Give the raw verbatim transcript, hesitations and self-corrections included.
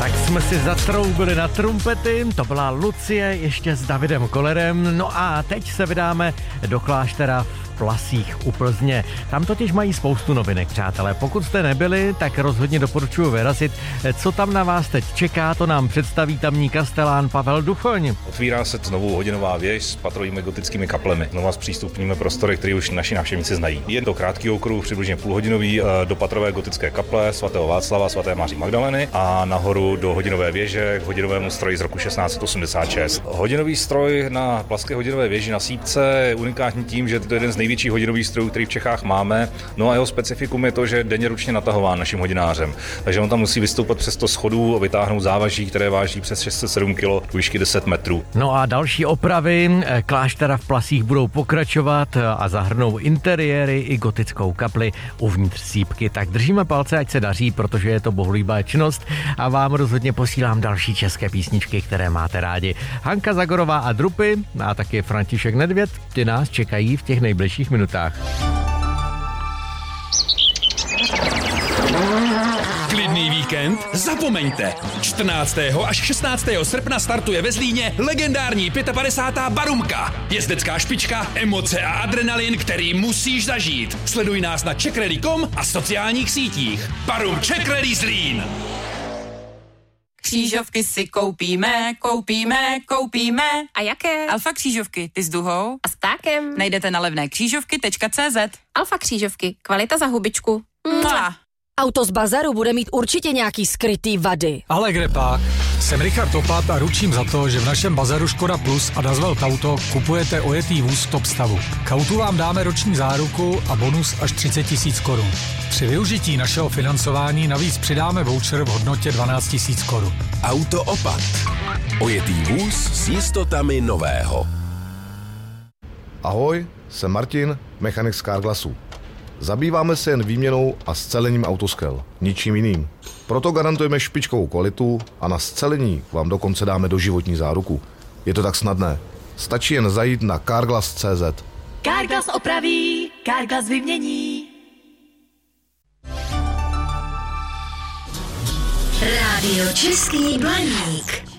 Tak jsme si zatroubili na trumpety, to byla Lucie ještě s Davidem Kollerem, no a teď se vydáme do kláštera v Plasích u Plzně. Tam totiž mají spoustu novinek, přátelé. Pokud jste nebyli, tak rozhodně doporučuji vyrazit. Co tam na vás teď čeká, to nám představí tamní kastelán Pavel Duchoň. Otvírá se znovu hodinová věž s patrovými gotickými kaplemi. Znova zpřístupníme prostory, které už naši návštěvníci znají. Je to krátký okruh, přibližně půlhodinový, do patrové gotické kaple svatého Václava, svaté Maří Magdaleny a nahoru do hodinové věže k hodinovému stroji z roku šestnáct osmdesát šest. Hodinový stroj na plaské hodinové věži na Sýpce je unikátní tím, že to je jeden z největších hodinových strojů, který v Čechách máme. No a jeho specifikum je to, že je denně ručně natahován naším hodinářem. Takže on tam musí vystoupat přes sto schodů a vytáhnout závaží, které váží přes šest set sedm kilo, výšky deset metrů. No a další opravy kláštera v Plasích budou pokračovat a zahrnou interiéry i gotickou kapli uvnitř sýpky. Tak držíme palce, ať se daří, protože je to bohulibá činnost a vám rozhodně posílám další české písničky, které máte rádi. Hanka Zagorová a Drupy a taky František Nedvěd, ty nás čekají v těch nejbližších minutách. Klidný víkend? Zapomeňte! čtrnáctého až šestnáctého srpna startuje ve Zlíně legendární padesátá pátá Barumka. Jezdecká špička, emoce a adrenalin, který musíš zažít. Sleduj nás na czech rally tečka com a sociálních sítích. Barum Czech Rally Zlín. Křížovky si koupíme, koupíme, koupíme. A jaké? Alfa křížovky, ty s duhou. A s ptákem. Najdete na levné křížovky tečka cé zet. Alfa křížovky, kvalita za hubičku. Mua. Auto z bazaru bude mít určitě nějaký skrytý vady. Ale kde pak? Jsem Richard Opat a ručím za to, že v našem bazaru Škoda Plus a Dazvel Auto kupujete ojetý vůz v top stavu. K autu vám dáme roční záruku a bonus až třicet tisíc korun. Při využití našeho financování navíc přidáme voucher v hodnotě dvanáct tisíc korun. Auto Opat. Ojetý vůz s jistotami nového. Ahoj, jsem Martin, mechanik z Carglassu. Zabýváme se jen výměnou a scelením autoskel, ničím jiným. Proto garantujeme špičkovou kvalitu a na scelení vám dokonce dáme doživotní záruku. Je to tak snadné. Stačí jen zajít na carglass tečka cé zet. Carglass opraví, Carglass vymění. Rádio Český Blaník.